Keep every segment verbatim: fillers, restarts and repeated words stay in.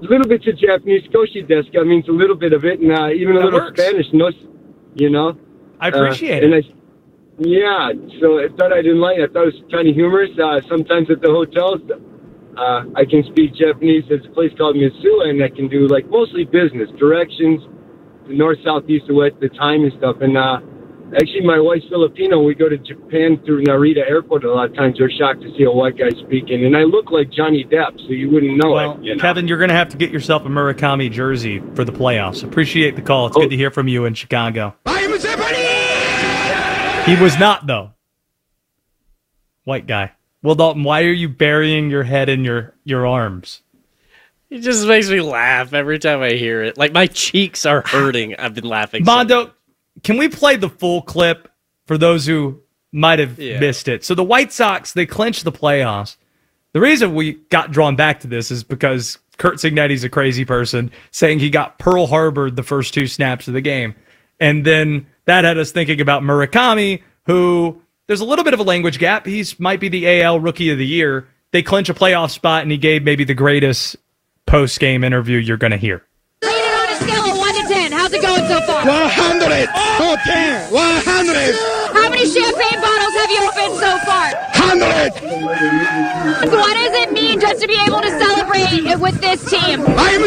little bit of Japanese. Koshi desu ka means a little bit of it, and uh, even a That little works. Spanish. No, you know. I appreciate uh, and it. I, yeah, so I thought I didn't like it. I thought it was kind of humorous. Uh, sometimes at the hotels, uh, I can speak Japanese. There's a place called Mitsuya, and I can do like mostly business directions, the north, south, east, and west, the time and stuff. And uh, actually, my wife's Filipino. We go to Japan through Narita Airport a lot of times. We're shocked to see a white guy speaking, and I look like Johnny Depp, so you wouldn't know Well, it. You know? Kevin, you're going to have to get yourself a Murakami jersey for the playoffs. Appreciate the call. It's Oh. good to hear from you in Chicago. I am a Japanese! He was not, though. White guy. Will Dalton, why are you burying your head in your, your arms? It just makes me laugh every time I hear it. Like, my cheeks are hurting. I've been laughing. so Mondo, much. can we play the full clip for those who might have Yeah. missed it? So the White Sox, they clinched the playoffs. The reason we got drawn back to this is because Kurt Cignetti's a crazy person, saying he got Pearl Harbored the first two snaps of the game. And then that had us thinking about Murakami, who there's a little bit of a language gap. He's might be the A L Rookie of the Year. They clinch a playoff spot, and he gave maybe the greatest post-game interview you're going to hear. Rate it on a scale of one to ten. How's it going so far? one hundred! Oh, ten! one hundred! How many champagne bottles have you opened so far? one hundred! So what does it mean just to be able to celebrate it with this team? I am a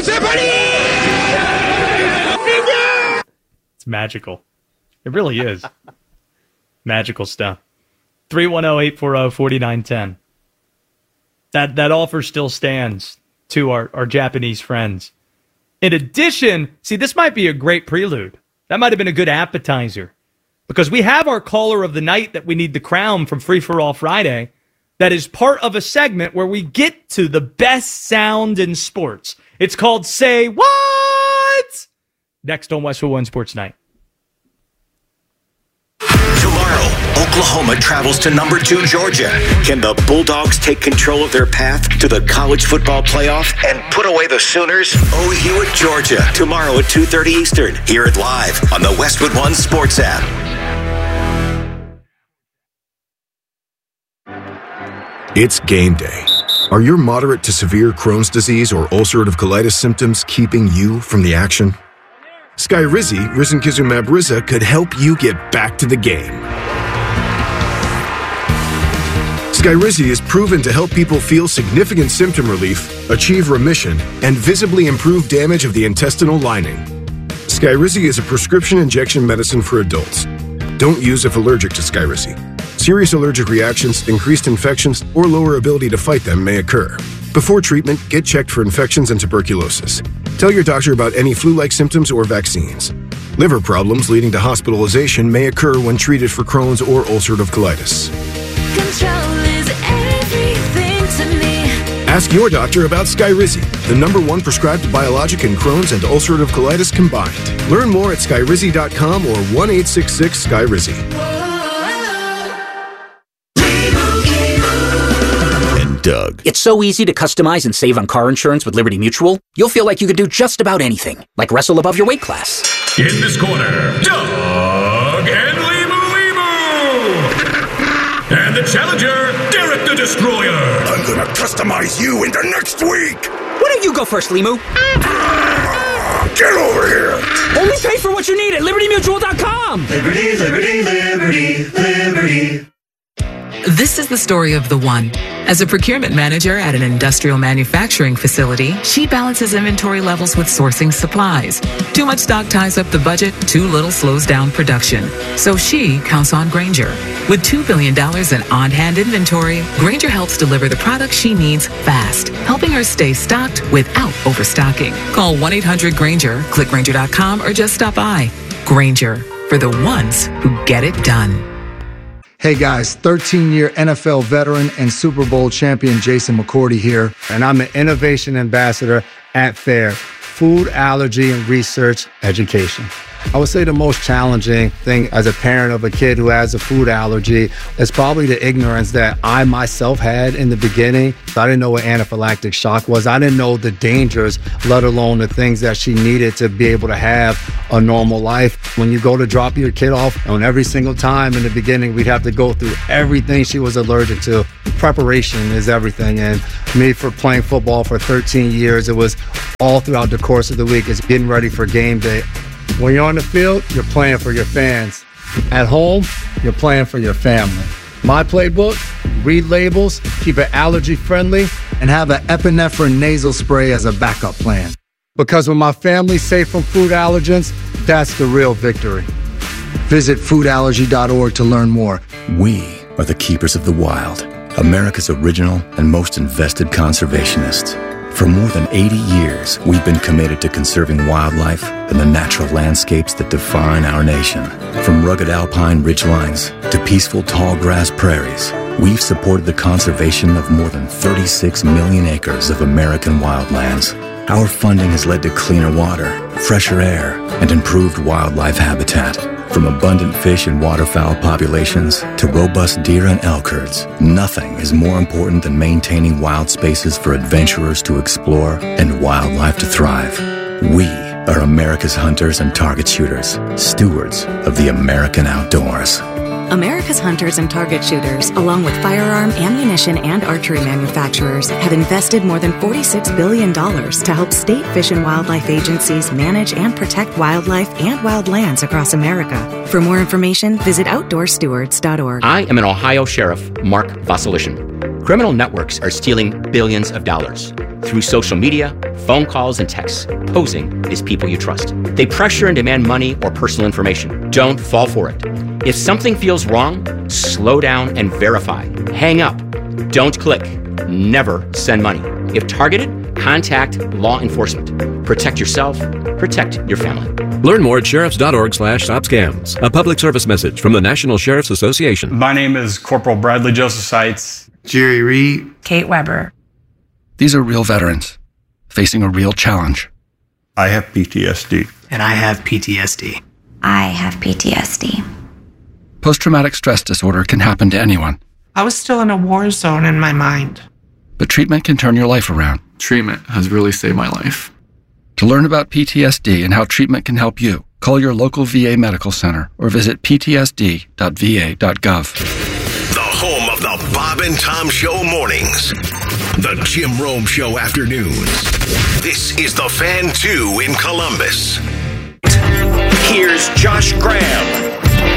Japanese! It's magical. It really is. Magical stuff. three one zero, eight four zero, four nine one zero. That, that offer still stands to our, our Japanese friends. In addition, see, this might be a great prelude. That might have been a good appetizer. Because we have our caller of the night that we need to crown from Free For All Friday. That is part of a segment where we get to the best sound in sports. It's called Say What? Next on Westwood One Sports Night. Tomorrow, Oklahoma travels to number two Georgia. Can the Bulldogs take control of their path to the college football playoff and put away the Sooners? O U at Georgia. Tomorrow at two thirty Eastern. Hear it live on the Westwood One Sports app. It's game day. Are your moderate to severe Crohn's disease or ulcerative colitis symptoms keeping you from the action? Skyrizi, risankizumab Riza, could help you get back to the game. Skyrizi is proven to help people feel significant symptom relief, achieve remission, and visibly improve damage of the intestinal lining. Skyrizi is a prescription injection medicine for adults. Don't use if allergic to Skyrizi. Serious allergic reactions, increased infections, or lower ability to fight them may occur. Before treatment, get checked for infections and tuberculosis. Tell your doctor about any flu-like symptoms or vaccines. Liver problems leading to hospitalization may occur when treated for Crohn's or ulcerative colitis. Control is everything to me. Ask your doctor about Skyrizi, the number one prescribed biologic in Crohn's and ulcerative colitis combined. Learn more at skyrizi dot com or one eight six six Skyrizi. Doug. It's so easy to customize and save on car insurance with Liberty Mutual. You'll feel like you could do just about anything, like wrestle above your weight class. In this corner, Doug and Limu Limu! And the challenger, Derek the Destroyer! I'm gonna customize you into next week! Why don't you go first, Limu? Get over here! Only pay for what you need at liberty mutual dot com! Liberty, liberty, liberty, liberty. This is the story of the one. As a procurement manager at an industrial manufacturing facility, she balances inventory levels with sourcing supplies. Too much stock ties up the budget, too little slows down production. So she counts on Grainger. With two billion dollars in on-hand inventory, Grainger helps deliver the products she needs fast, helping her stay stocked without overstocking. Call one eight hundred Grainger, click Grainger dot com, or just stop by. Grainger, for the ones who get it done. Hey guys, thirteen-year N F L veteran and Super Bowl champion Jason McCourty here, and I'm the Innovation Ambassador at FAIR, Food Allergy and Research Education. I would say the most challenging thing as a parent of a kid who has a food allergy is probably the ignorance that I myself had in the beginning. I didn't know what anaphylactic shock was. I didn't know the dangers, let alone the things that she needed to be able to have a normal life. When you go to drop your kid off, and every single time in the beginning, we'd have to go through everything she was allergic to. Preparation is everything. And me, for playing football for thirteen years, it was all throughout the course of the week. It's getting ready for game day. When you're on the field, you're playing for your fans. At home, you're playing for your family. My playbook, read labels, keep it allergy friendly, and have an epinephrine nasal spray as a backup plan. Because when my family's safe from food allergens, that's the real victory. Visit food allergy dot org to learn more. We are the keepers of the wild, America's original and most invested conservationists. For more than eighty years, we've been committed to conserving wildlife and the natural landscapes that define our nation. From rugged alpine ridgelines to peaceful tall grass prairies, we've supported the conservation of more than thirty-six million acres of American wildlands. Our funding has led to cleaner water, fresher air, and improved wildlife habitat. From abundant fish and waterfowl populations to robust deer and elk herds, nothing is more important than maintaining wild spaces for adventurers to explore and wildlife to thrive. We are America's hunters and target shooters, stewards of the American outdoors. America's hunters and target shooters, along with firearm, ammunition, and archery manufacturers, have invested more than forty-six billion dollars to help state fish and wildlife agencies manage and protect wildlife and wildlands across America. For more information, visit outdoor stewards dot org. I am an Ohio Sheriff, Mark Vasilishin. Criminal networks are stealing billions of dollars through social media, phone calls, and texts, posing as people you trust. They pressure and demand money or personal information. Don't fall for it. If something feels wrong, slow down and verify. Hang up. Don't click. Never send money. If targeted, contact law enforcement. Protect yourself. Protect your family. Learn more at sheriffs dot org slash stop scams. A public service message from the National Sheriff's Association. My name is Corporal Bradley Joseph Seitz. Jerry Reed. Kate Weber. These are real veterans facing a real challenge. I have P T S D. And I have P T S D. I have P T S D. Post-traumatic stress disorder can happen to anyone. I was still in a war zone in my mind. But treatment can turn your life around. Treatment has really saved my life. To learn about P T S D and how treatment can help you, call your local V A medical center or visit p t s d dot v a dot gov. The home of the Bob and Tom Show mornings. The Jim Rome Show afternoons. This is the Fan two in Columbus. Here's Josh Graham.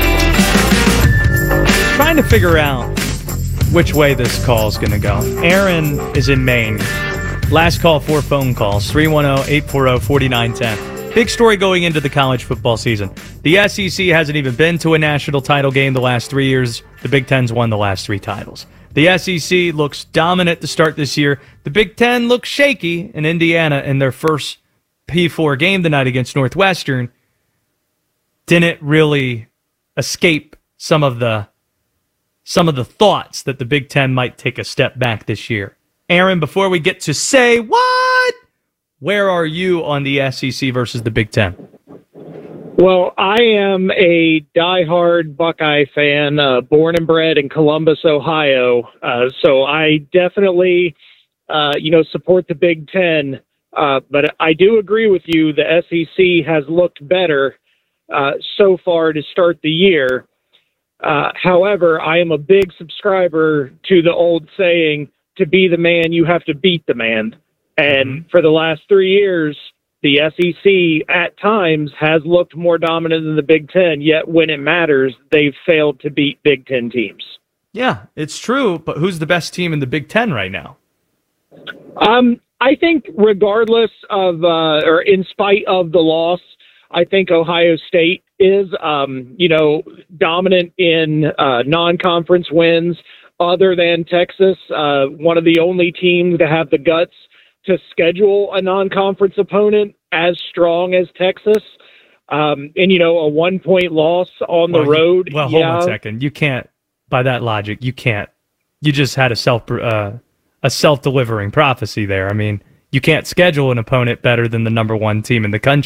Trying to figure out which way this call is going to go. Aaron is in Maine. Last call for phone calls, three one zero, eight four zero, four nine one zero. Big story going into the college football season. The S E C hasn't even been to a national title game the last three years. The Big Ten's won the last three titles. The S E C looks dominant to start this year. The Big Ten looks shaky in Indiana in their first P four game tonight against Northwestern. Didn't really escape some of the some of the thoughts that the Big Ten might take a step back this year. Aaron, before we get to say what, where are you on the S E C versus the Big Ten? Well, I am a diehard Buckeye fan, uh, born and bred in Columbus, Ohio. Uh, so I definitely, uh, you know, support the Big Ten. Uh, but I do agree with you. The S E C has looked better uh, so far to start the year. Uh, however, I am a big subscriber to the old saying, to be the man, you have to beat the man. And mm-hmm. for the last three years, the S E C at times has looked more dominant than the Big Ten, yet when it matters, they've failed to beat Big Ten teams. Yeah, it's true, but who's the best team in the Big Ten right now? Um, I think regardless of, uh, or in spite of the loss, I think Ohio State is, um, you know, dominant in uh, non-conference wins other than Texas, uh, one of the only teams to have the guts to schedule a non-conference opponent as strong as Texas. Um, and, you know, a one-point loss on well, the road. You, well, hold yeah. on a second. You can't, by that logic, you can't. You just had a self uh, a self-delivering prophecy there. I mean, you can't schedule an opponent better than the number one team in the country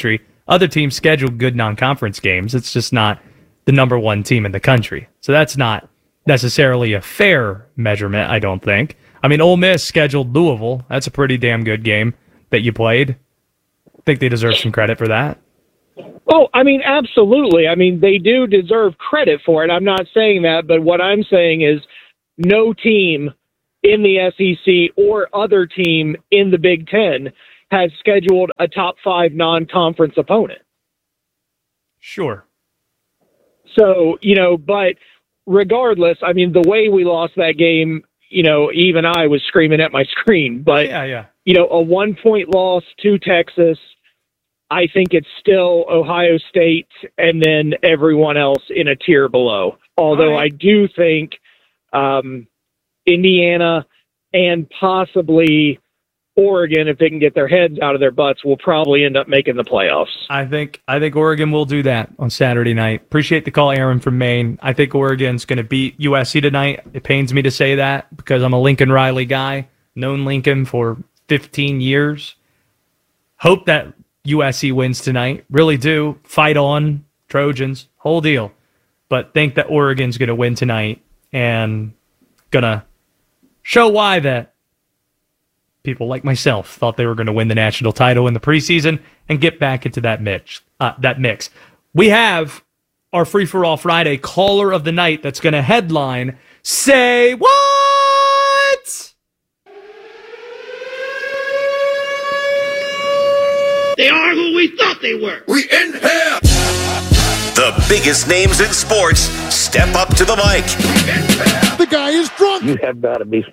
Other teams schedule good non-conference games. It's just not the number one team in the country. So that's not necessarily a fair measurement, I don't think. I mean, Ole Miss scheduled Louisville. That's a pretty damn good game that you played. I think they deserve some credit for that. Oh, I mean, absolutely. I mean, they do deserve credit for it. I'm not saying that, but what I'm saying is no team in the S E C or other team in the Big Ten has scheduled a top five non-conference opponent. Sure. So, you know, but regardless, I mean, the way we lost that game, you know, even I was screaming at my screen. But, yeah, yeah. you know, a one-point loss to Texas, I think it's still Ohio State and then everyone else in a tier below. Although right. I do think um, Indiana and possibly Oregon, if they can get their heads out of their butts, will probably end up making the playoffs. I think I think Oregon will do that on Saturday night. Appreciate the call, Aaron from Maine. I think Oregon's going to beat U S C tonight. It pains me to say that because I'm a Lincoln Riley guy, known Lincoln for fifteen years. Hope that U S C wins tonight. Really do. Fight on, Trojans, whole deal. But think that Oregon's going to win tonight and going to show why that people like myself thought they were going to win the national title in the preseason and get back into that mix. Uh, that mix. We have our Free for All Friday caller of the night that's going to headline Say What? They are who we thought they were. We in here. The biggest names in sports step up to the mic. The guy is drunk. You have got to be